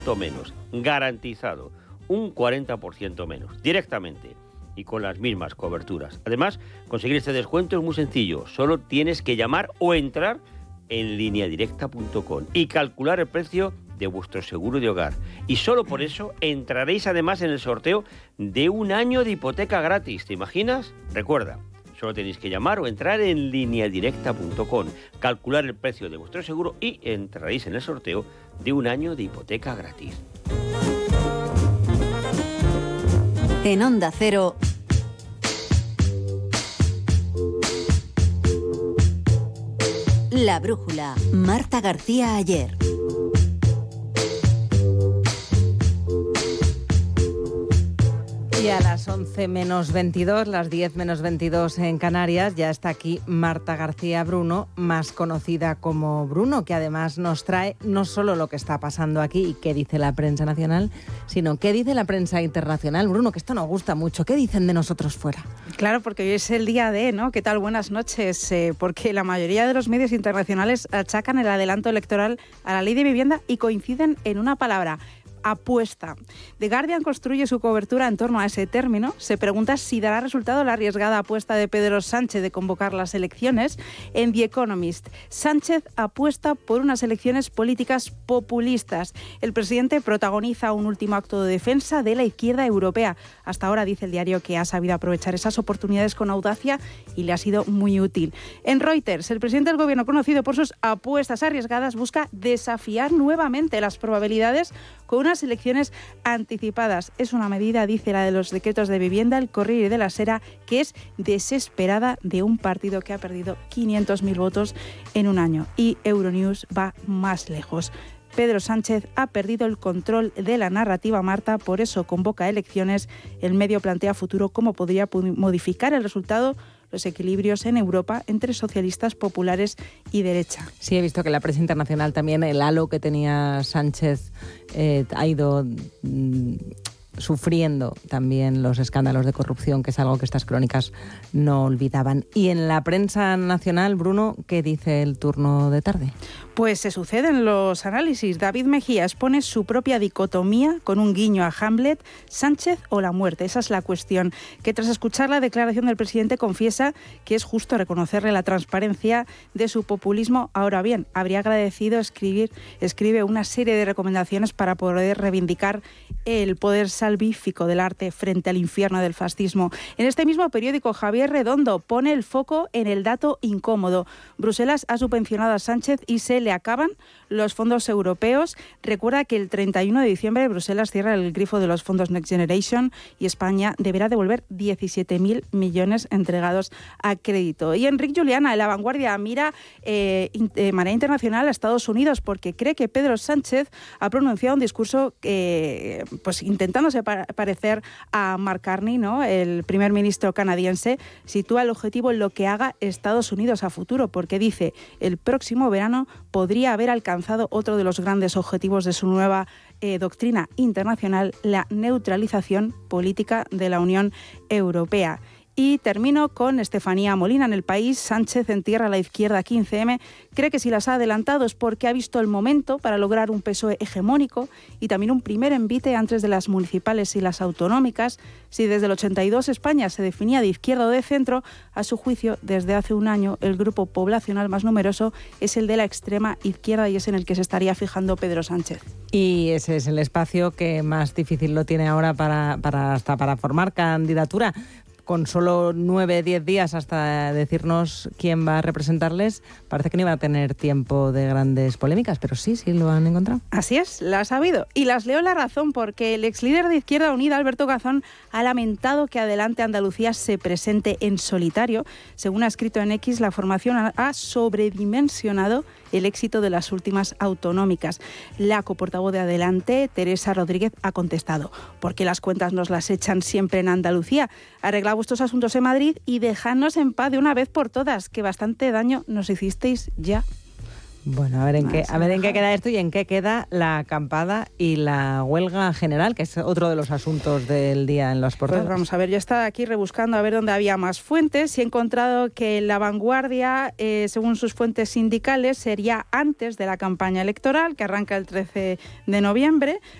menos, garantizado, un 40% menos, directamente y con las mismas coberturas. Además, conseguir este descuento es muy sencillo, solo tienes que llamar o entrar en lineadirecta.com y calcular el precio de vuestro seguro de hogar. Y solo por eso entraréis además en el sorteo de un año de hipoteca gratis. ¿Te imaginas? Recuerda, solo tenéis que llamar o entrar en lineadirecta.com, calcular el precio de vuestro seguro y entraréis en el sorteo de un año de hipoteca gratis. En Onda Cero, La Brújula, Marta García Ayer. Y a las 11 menos 22, las 10 menos 22 en Canarias, ya está aquí Marta García Bruno, más conocida como Bruno, que además nos trae no solo lo que está pasando aquí y qué dice la prensa nacional, sino qué dice la prensa internacional. Bruno, que esto nos gusta mucho. ¿Qué dicen de nosotros fuera? Claro, porque hoy es el día de, ¿no? ¿Qué tal? Buenas noches. Porque la mayoría de los medios internacionales achacan el adelanto electoral a la ley de vivienda y coinciden en una palabra: apuesta. The Guardian construye su cobertura en torno a ese término. Se pregunta si dará resultado la arriesgada apuesta de Pedro Sánchez de convocar las elecciones. En The Economist, Sánchez apuesta por unas elecciones políticas populistas. El presidente protagoniza un último acto de defensa de la izquierda europea. Hasta ahora, dice el diario, que ha sabido aprovechar esas oportunidades con audacia y le ha sido muy útil. En Reuters, el presidente del gobierno, conocido por sus apuestas arriesgadas, busca desafiar nuevamente las probabilidades con unas elecciones anticipadas. Es una medida, dice, la de los decretos de vivienda, el Corriere della Sera, que es desesperada de un partido que ha perdido 500.000 votos en un año. Y Euronews va más lejos. Pedro Sánchez ha perdido el control de la narrativa, Marta, por eso convoca elecciones. El medio plantea futuro cómo podría modificar el resultado, los equilibrios en Europa entre socialistas, populares y derecha. Sí, he visto que la prensa internacional también, el halo que tenía Sánchez ha ido sufriendo también los escándalos de corrupción, que es algo que estas crónicas no olvidaban. Y en la prensa nacional, Bruno, ¿qué dice el turno de tarde? Pues se suceden los análisis. David Mejía expone su propia dicotomía con un guiño a Hamlet: Sánchez o la muerte. Esa es la cuestión, que tras escuchar la declaración del presidente confiesa que es justo reconocerle la transparencia de su populismo. Ahora bien, habría agradecido escribe una serie de recomendaciones para poder reivindicar el poder salvífico del arte frente al infierno del fascismo. En este mismo periódico, Javier Redondo pone el foco en el dato incómodo. Bruselas ha subvencionado a Sánchez y se le acaban los fondos europeos. Recuerda que el 31 de diciembre Bruselas cierra el grifo de los fondos Next Generation y España deberá devolver 17.000 millones entregados a crédito. Y Enric Juliana, en La Vanguardia, mira de manera internacional a Estados Unidos, porque cree que Pedro Sánchez ha pronunciado un discurso pues intentándose parecer a Mark Carney, ¿no? El primer ministro canadiense. Sitúa el objetivo en lo que haga Estados Unidos a futuro, porque dice: el próximo verano podría haber alcanzado otro de los grandes objetivos de su nueva doctrina internacional, la neutralización política de la Unión Europea. Y termino con Estefanía Molina en El País. Sánchez entierra a la izquierda 15M. Cree que si las ha adelantado es porque ha visto el momento para lograr un PSOE hegemónico y también un primer envite antes de las municipales y las autonómicas. Si desde el 82 España se definía de izquierda o de centro, a su juicio, desde hace un año el grupo poblacional más numeroso es el de la extrema izquierda y es en el que se estaría fijando Pedro Sánchez. Y ese es el espacio que más difícil lo tiene ahora hasta para formar candidatura. Con solo 9-10 días hasta decirnos quién va a representarles, parece que no iba a tener tiempo de grandes polémicas, pero sí lo han encontrado. Así es, las ha habido. Y las leo la razón, porque el ex líder de Izquierda Unida, Alberto Garzón, ha lamentado que Adelante Andalucía se presente en solitario. Según ha escrito en X, la formación ha sobredimensionado el éxito de las últimas autonómicas. La coportavoz de Adelante, Teresa Rodríguez, ha contestado: porque las cuentas nos las echan siempre en Andalucía. Arreglad vuestros asuntos en Madrid y dejadnos en paz de una vez por todas, que bastante daño nos hicisteis ya. Bueno, a ver en qué queda esto y en qué queda la acampada y la huelga general, que es otro de los asuntos del día en las portadas. Pues vamos a ver, yo estaba aquí rebuscando a ver dónde había más fuentes y he encontrado que La Vanguardia, según sus fuentes sindicales, sería antes de la campaña electoral, que arranca el 13 de noviembre,